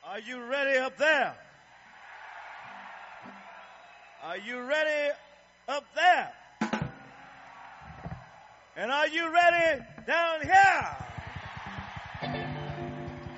Are you ready up there? Are you ready up there? And are you ready down here?